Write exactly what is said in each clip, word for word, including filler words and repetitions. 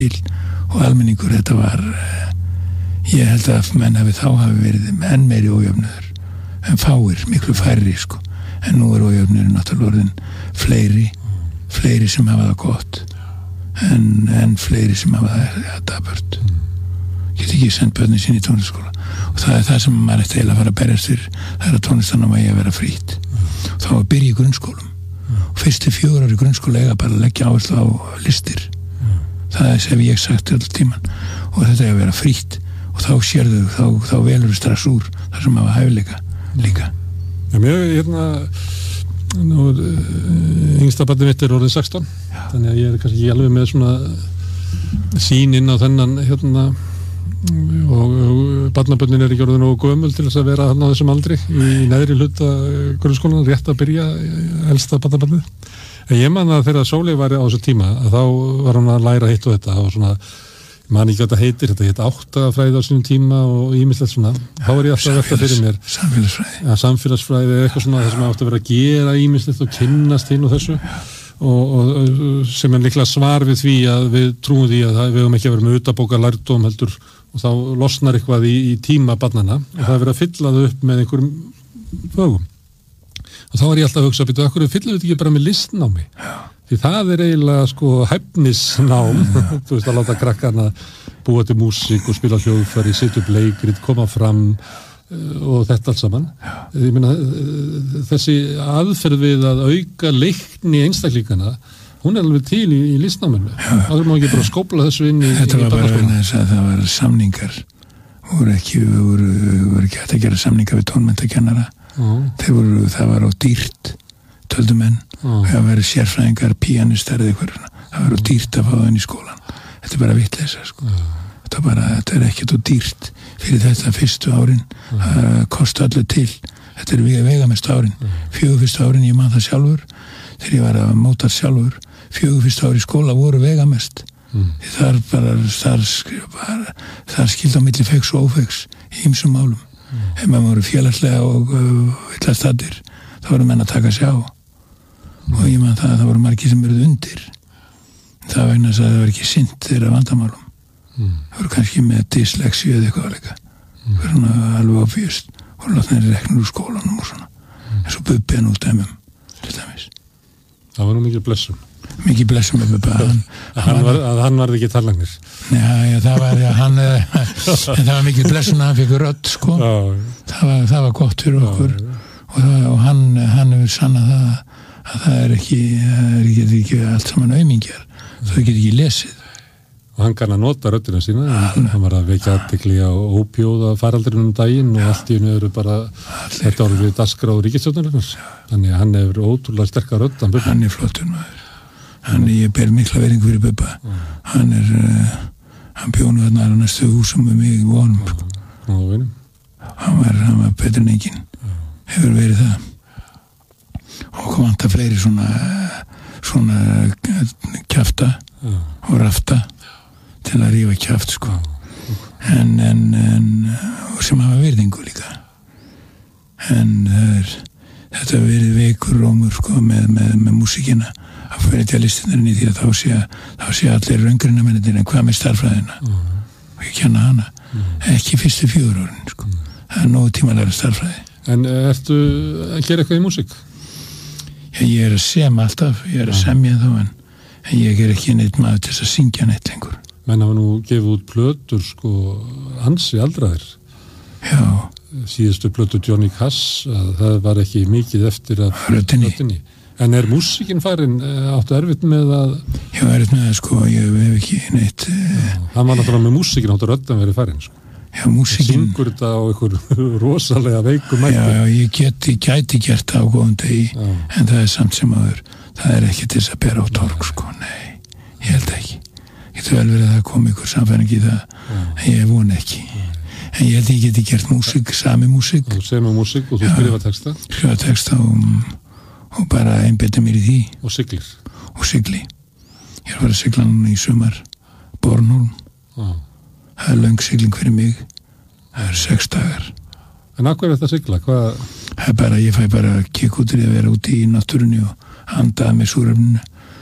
og almenningur, þetta var ég held að menn hafi þá hafi verið enn meiri ójöfnuður en fáir, miklu færri sko. En nú er ójöfnuður náttúrulega orðin fleiri fleiri sem hafa það gott en, en fleiri sem hafa það dapurt. Get ekki sendt börnin sín í tónlistarskóla og það er það sem maður ætti eiginlega að fara að berjast fyrir, það er að tónlistarnám eigi að vera frítt. Þá að byrja í grunnskólum og fyrstu fjögur ári grunnskóla eiga bara að leggja áherslu á listir. Það er sem ég sagt allir tíman og þetta er að vera frítt og þá sérðu, þá, þá velur strax úr þar sem hafa hæfileika líka. Já, mér hérna nú er yngsta barnið mitt er orðið sextán. Já. Þannig að ég er kannski ekki alveg með svona sýn inn á þennan hérna og, og barnabörnin er ekki orðið nógu gömul til þess að vera þarna á þessum aldri í neðri hluta grunnskólan, rétt að byrja elsta barnabarnið. En ég man að þegar Sóley var á þessu tíma að þá var hún að læra hitt og þetta og svona, man ekki hvað þetta heitir, þetta heit áttafræði á sínum tíma og ýmislegt svona. Þá var ég alltaf að velta fyrir mér. Samfélagsfræði. Ja, samfélagsfræði eða eitthvað svona, það sem átti að vera að gera ýmislegt og kynnast hinn og þessu. Og, og sem er líklega svar við því að við trúum því að það, við höfum ekki að vera með utabóka lærdóm heldur og þá losnar eitthvað í, í tíma barnanna og það er verið að fylla það upp með einhverjum fögum. Og þá var ég alltaf að hugsa, býtu, akkur fyllum við þetta ekki bara með listnámi? Já. Því það er eiginlega sko hæfnisnám, þú veist að láta krakkarna búa til músík og spila hljóðfæri, setja upp leikrit, koma fram uh, og þetta allt saman. Já. Ég meina, uh, þessi aðferð við að auka leikni einstaklingana, hún er alveg til í, í listnáminu. Það er má ekki bara skópla þessu inn í þetta var bara vegna þess að það var samningar, voru ekki, voru, voru ekki hægt að gera samningar við tónmenntakennara. Þeir voru, það var á dýrt töldu menn og það verið sérfræðingar, píanistar eða eitthvað, það var á dýrt að fá það inn í skólan. Þetta er bara vitleysa sko. Þetta er bara, þetta er ekkert á dýrt fyrir þetta fyrstu árin, það kosti allir til, þetta er vegamestu árin, fjögur fyrstu árin, ég man það sjálfur þegar ég var að móta sjálfur, fjögur fyrstu ári í skóla voru vegamest. Mm. Þar bara, þar, bara, þar skildi á milli feiks og ófeiks í ýmsum málum. Mm. Ef maður voru félagslega og uh, illa staddir, þá voru menn að taka sig á. Mm. Og ég man það að það voru margir sem eruð undir. Það var vegna þess að það var ekki sinnt þeirra vandamálum. Mm. Það voru kannski með dyslexíu eða eitthvað alveg. Mm. Það voru alveg áfýrst. Voru látnir reknur úr skólanum og svona. Mm. En svo Bubbi en út dæmum, til dæmis. Það var nú mikið blessum. Mikið blessum með Bubba. Hann, hann, var, að hann var ekki tallagnir. Já, já, það var, já, hann, það var mikið blessum að hann fikk rödd, sko. Já. Það var, það var gott fyrir okkur. Já, og, það, og hann, hann hefur sannað það að það er ekki, það er ekki, ekki allt saman aumingjar. Þau get ekki lesið. Og hann kann að nota röddina sína. Hann, hann var að vekja athygli á ópjóða faraldurinn um daginn og allt í hennu eru bara, þetta voru við dagskráð ríkisstjórnarinnar. Þannig að hann hefur ótrúlega sterkar rödd. Hann, hann er flottur maður. Hann, ég ber mikla veringu fyrir Bubba. Mm. Hann er, uh, hann bjónu þarna á næstu húsum með mig í vonum. Mm. Mm. Hann var, hann var betur en enginn. Mm. Hefur verið það. Og kom vant að fleiri svona, svona kjafta mm. og rafta til að rífa kjaft, sko. Mm. En, en, en, og sem hafa virðingu líka. En það er, þetta hefur verið veikur rómur, sko, með, með, með músíkina. Að fyrir til listinarinn í því að þá sé, þá sé allir raungrunna mennir en hvað með starffræðina mm. og ég kenna hana mm. ekki fyrstu fjögur árin sko. mm. Það er nógu tíma að læra starffræði. En ertu að gera eitthvað í músík? Já, ég er að sema alltaf, ég er að semja þá en, en ég er ekki neitt maður til þess að syngja neitt lengur. Menn hafa nú gefið út plötur sko ansi aldraðir. Já. Síðustu plötu Johnny Cash, það var ekki mikið eftir að röddinni. En er músíkin farin, áttu erfitt með að... Já, erfitt með það, sko, ég hef ekki neitt... Já, það var náttúrulega með músíkin, áttu röddan verið farin, sko. Já, músíkin... Syngur þetta á einhver rosalega veikum mætti. Já, já, ég geti, gæti gert það á góðum degi, já. En það er samt sem aður, það er ekki til þess að bera á torg, sko, nei, ég held ekki. Ég getur vel verið að það kom ykkur samfæring í það, já. En ég vona ekki. Já. En ég held ég geti gert músík, sami músík. Þú semur músík og þú skrifa texta. Skrifa texta og... og bara einbeita mér í því. Og siglir. Og sigli. Ég er að fara að sigla núna í sumar. Bornholm. Ah. Það er löng sigling fyrir mig. Það er sex dagar. En af hverju er þetta að sigla? Hvað? Það er bara, ég fæ bara kikk út í að vera úti í náttúrunni og andaða með súrefninu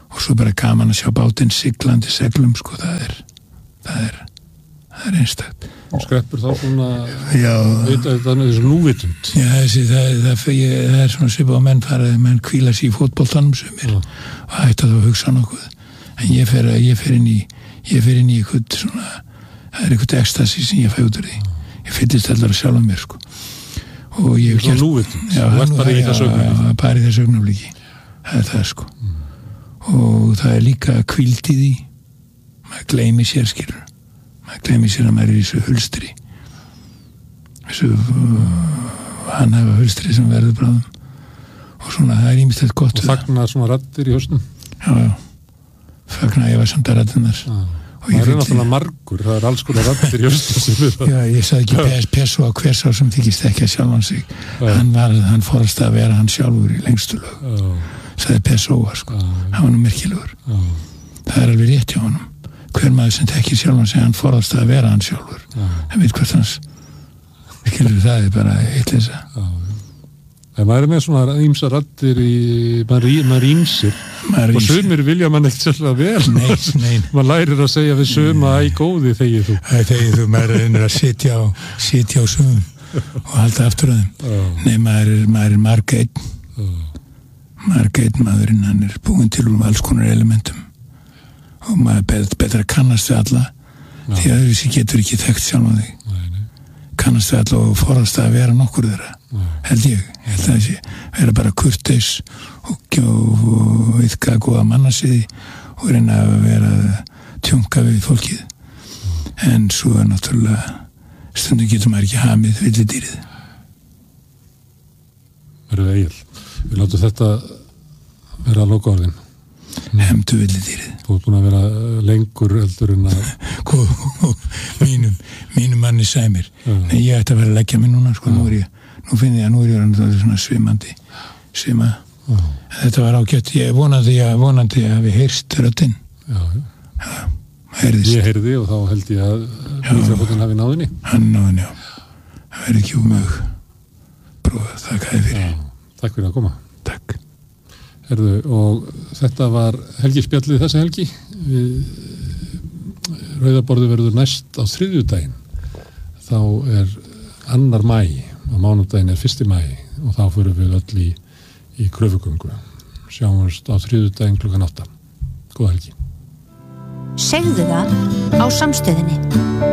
og svo bara gaman að sjá bátinn siglandi seglum sko, það er það er, það er einstakt. Skreppur þá svona já, veit, það er þessu núvitund. Já, þessi, það, það, það, það er svona svipað á menn fara, menn kvíla sér í fótboltanum sumir og hætta þá að hugsa nokkuð, en ég fer, ég fer inn í ég fer inn í eitthvað svona, það er eitthvað ekstasi sem ég fæ út úr því, ég fyllist allar að sjálfa mér sko, og ég hef núvitund, þú ert bara í þessu augnablikki. Bara í þessu augnablikki, það er það sko, mm. og það er líka hvíld í því, maður gleymi sér skilur, maður gleymi sér að maður er í þessu hulstri, þessu hann hefa hulstri sem verður bráðum, og svona það er ímyndstætt gott. Og þagnar svona raddir í hausnum. Já, já, þagnar ég var samt að raddirnar. Það er náttúrulega margur, það er alls konar raddir í hausnum sem við það. Já, ég sagði ekki pes, peso á hver sá sem þykist ekki að sjálfan sig. Já. Hann var, hann fórast að vera hann sjálfur í lengstu lög. Já. Sagði peso sko, Já. Hann var nú merkilegur. Já. Það er alveg rétt hjá honum. Hver maður sem tekir sjálfan sig, hann fórast að vera hann sjálfur. Það veit hvert hans, skilur það er bara eittleysa. Já. En maður er með svona ímsa raddir í, maður ímsir og sumir vilja mann ekkert sérlega vel. Nei, nei. Man lærir að segja við suma æ góði þegið þú. Æ þegið þú, maður er að sitja á, sitja á sumum og halda aftur að þeim. Oh. Nei, maður er, maður er margeitt. Oh. Margeitt maðurinn, hann er búinn til um alls konar elementum og maður bet, betra kannast við alla no. því að þessi getur ekki þekkt sjálf á þig. Nei, nei. Kannast við alla og forast að vera nokkur þeirra. Nei. Held ég, ég held að þessi vera bara kurteis og, og, og eitthvað góða mannasiði og reyna að vera tjónka við fólkið mm. en svo er náttúrulega stundum getur maður ekki hamið villidýrið. Verður Egill, við látum þetta vera að loka orðin. Hemdu villidýrið. Þú ert búin að vera lengur eldur en að mínum, mínum manni sæmir. Ja. Nei, ég ætti að vera að leggja mig núna sko, ja. nú er ég Nú finn ég að nú er ég svona svimandi svima. Já. Þetta var ágætt. Ég vonandi að vonandi að við heyrst röddinn. Já, já. Já, heyrðist. Ég heyrði og þá held ég að mikrofóninn hafi náðinni. Hann náðinni, já. Það verður ekki um mög. Prófa, þakka þér fyrir. Já, takk fyrir að koma. Takk. Herðu, og þetta var helgispjallið þessa helgi. Við Rauðaborði verður næst á þriðjudaginn. Þá er annar maí. Á mánudaginn er fyrsti maí og þá fyrir við öll í, í kröfugöngu. Sjáumst á þriðjudaginn klukkan átta. Góða helgi. Segðu það á Samstöðinni.